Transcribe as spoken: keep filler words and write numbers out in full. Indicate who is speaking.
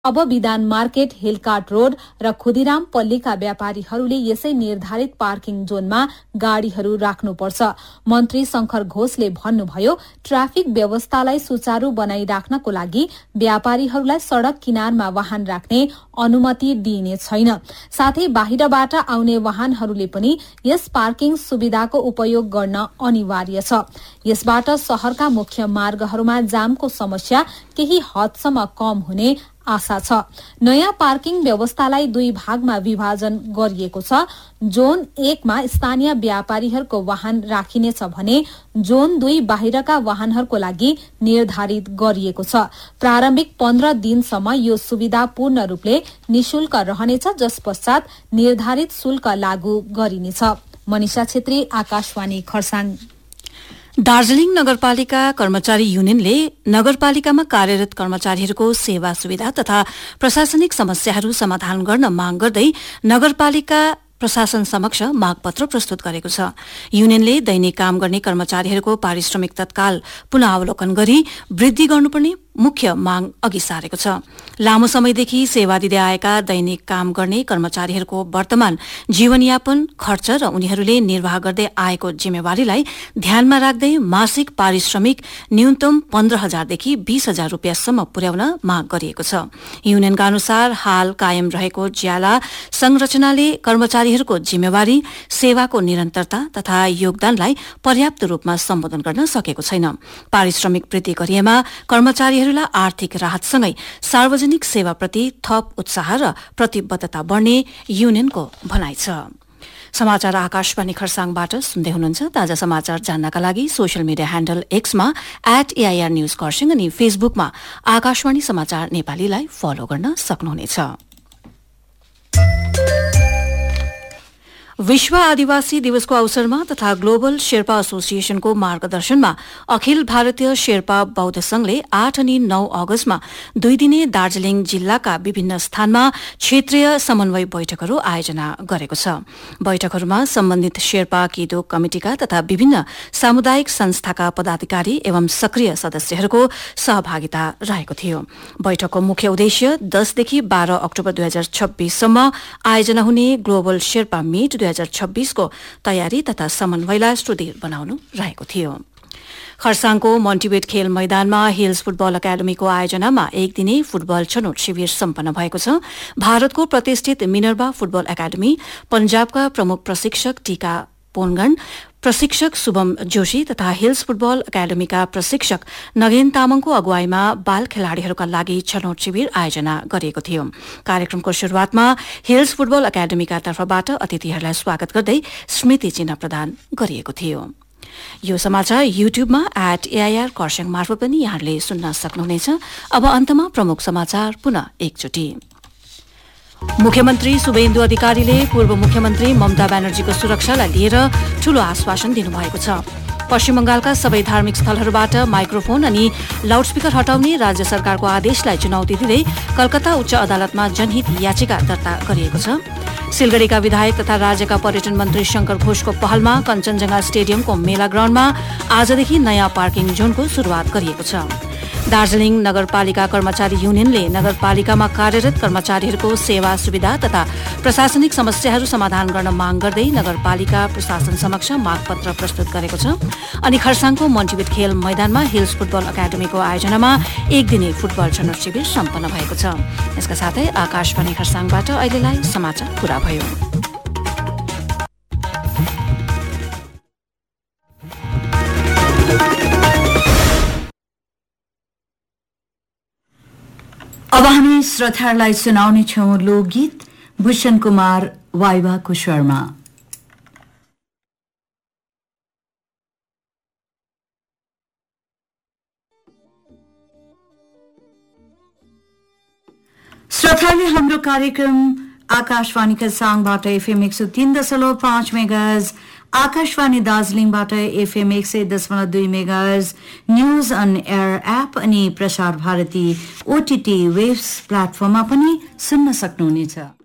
Speaker 1: अब विधान market, हिलकाट road र खुदिराम पल्लीका व्यापारीहरूले यसै निर्धारित पार्किङ जोनमा गाड़ीहरू राख्नुपर्छ। मन्त्री शंकर घोषले भन्नुभयो, ट्राफिक व्यवस्थालाई सुचारू बनाइराख्नको लागि व्यापारीहरूलाई सड़क किनारमा वाहन राख्ने अनुमति दिइने छैन। साथै बाहिरबाट आउने वाहनहरूले पनि यस पार्किङ सुविधाको उपयोग गर्न अनिवार्य छ। यसबाट शहरका मुख्य मार्गहरूमा जामको समस्या केही हदसम्म कम हुने आशा छ। नयाँ पार्किङ व्यवस्थालाई दुई भागमा विभाजन गरिएको छ। जोन एकमा स्थानीय व्यापारीहरूको वाहन राखिनेछ भने जोन दुई बाहिरका वाहनहरूको लागि निर्धारित गरिएको छ। प्रारम्भिक पन्ध्र दिनसम्म यो सुविधा पूर्ण रूपले निशुल्क रहनेछ, जस पश्चात निर्धारित शुल्क लागू गरिनेछ। मनिषा छेत्री, आकाशवाणी खरसाङ।
Speaker 2: दार्जीलिङ नगरपालिका कर्मचारी युनियनले नगरपालिकामा कार्यरत कर्मचारीहरूको सेवा सुविधा तथा प्रशासनिक समस्याहरू समाधान गर्न माग गर्दै नगरपालिका प्रशासन समक्ष मागपत्र प्रस्तुत गरेको छ। युनियनले दैनिक काम गर्ने कर्मचारीहरूको पारिश्रमिक तत्काल पुनः अवलोकन गरी वृद्धि गर्नुपर्ने मुख्य माग अघि सारेको छ। लामो समयदेखि सेवा दिँदै आएका दैनिक काम गर्ने कर्मचारीहरूको वर्तमान जीवनयापन खर्च र उनीहरूले निर्वाह गर्दै आएको जिम्मेवारीलाई ध्यानमा राख्दै मासिक पारिश्रमिक न्यूनतम पन्ध्र हजारदेखि बीस हजार रूपियाँसम्म पुर्याउन माग गरिएको छ। युनियनका अनुसार हाल कायम रहेको ज्याला संरचनाले कर्मचारीहरूको जिम्मेवारी, सेवाको निरन्तरता तथा योगदानलाई पर्याप्त रूपमा सम्बोधन गर्न सकेको छैन। पारिश्रमिक वृद्धि गरिएमा कर्मचारी आर्थिक राहतसँगै सार्वजनिक सेवाप्रति थप उत्साह र प्रतिबद्धता बढ्ने युनियनको भनाइ छ। समाचार आकाशवाणी खरसाङबाट सुन्दै हुनुहुन्छ। ताजा समाचार जान्नका लागि social media handle एक्समा at AIR news Kurseong अनि फेसबुकमा आकाशवाणी समाचार नेपालीलाई फलो गर्न सक्नुहुनेछ। विश्व आदिवासी दिवसको अवसरमा तथा ग्लोबल शेर्पा एसोसिएशनको मार्गदर्शनमा अखिल भारतीय शेर्पा बौद्ध संघले आठ अनि नौ अगस्तमा दुई दिने दार्जीलिङ जिल्लाका विभिन्न स्थानमा क्षेत्रीय समन्वय बैठकहरू आयोजना गरेको छ। बैठकहरूमा सम्बन्धित शेर्पा किदो कमिटिका तथा विभिन्न सामुदायिक संस्थाका पदाधिकारी एवं सक्रिय सदस्यहरूको सहभागिता रहेको थियो। बैठकको मुख्य उद्देश्य दसदेखि बाह्र अक्टोबर दुई हजार छब्बीससम्म आयोजना हुने ग्लोबल शेर्पा मीट दुई हजार छब्बीसको तयारी तथा समन्वयलाई सुदृढ बनाउनु रहेको थियो। खरसाङको मन्टिबेट खेल मैदानमा हिल्स फुटबल एकाडेमीको आयोजनामा एक दिने फुटबल छनौट शिविर सम्पन्न भएको छ। भारतको प्रतिष्ठित मिनर्वा फुटबल एकाडेमी, पंजाबका प्रमुख प्रशिक्षक टीका पोनगन, प्रशिक्षक शुभम जोशी तथा हिल्स फुटबल एकाडेमीका प्रशिक्षक नगेन तामाङको अगुवाईमा बाल खेलाड़ीहरूका लागि छनौट शिविर आयोजना गरिएको थियो। कार्यक्रमको शुरूआतमा हिल्स फुटबल एकाडेमीका तर्फबाट अतिथिहरूलाई स्वागत गर्दै स्मृति चिन्ह प्रदान गरिएको थियो। यो समाचार युट्युबमा एट एआईआर खरसाङ मार्फत पनि यहाँले सुन्न सक्नुहुनेछ। अब अन्तमा प्रमुख समाचार पुनः एकचोटि। मुख्यमन्त्री शुभेन्दु अधिकारीले पूर्व मुख्यमन्त्री ममता ब्यानर्जीको सुरक्षालाई लिएर ठूलो आश्वासन दिनुभएको छ। पश्चिम बंगालका सबै धार्मिक स्थलहरूबाट माइक्रोफोन अनि लाउडस्पिकर हटाउने राज्य सरकारको आदेशलाई चुनौती दिँदै कलकत्ता उच्च अदालतमा जनहित याचिका दर्ता गरिएको छ। सिलगढ़ीका विधायक तथा राज्यका पर्यटन मन्त्री शंकर घोषको पहलमा कञ्चनजंघा स्टेडियमको मेला ग्राउण्डमा आजदेखि नयाँ पार्किङ जोनको शुरूआत गरिएको छ। दार्जीलिङ नगरपालिका कर्मचारी युनियनले नगरपालिकामा कार्यरत कर्मचारीहरूको सेवा सुविधा तथा प्रशासनिक समस्याहरू समाधान गर्न माग गर्दै नगरपालिका प्रशासन समक्ष मागपत्र प्रस्तुत गरेको छ। अनि खरसाङको मन्टिबेट खेल मैदानमा हिल्स फुटबल एकाडेमीको आयोजनामा एक दिने फुटबल छनौट शिविर सम्पन्न भएको छ। यसका साथै आकाशवाणी खरसाङबाट अहिलेलाई समाचार पूरा भयो।
Speaker 3: अब हामी श्रोताहरूलाई सुनाउने छौं लोकगीत भूषण कुमार वाइवाको स्वरमा। श्रोताले हाम्रो कार्यक्रम आकाशवाणी खरसाङबाट एफएम एक सौ तीन दशमलव पाँच मेगाहर्ज, आकाशवाणी दार्जीलिङबाट एफएम एक सय दशमलव दुई megahertz, news on air app अनि प्रसार भारती ओटीटी वेब्स प्लेटफर्ममा पनि सुन्न सक्नुहुनेछ।